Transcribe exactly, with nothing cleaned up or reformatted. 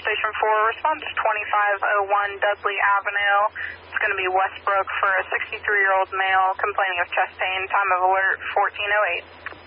Station four, respond to twenty-five oh one Dudley Avenue. It's going to be Westbrook for a sixty-three-year-old male complaining of chest pain. Time of alert fourteen oh eight.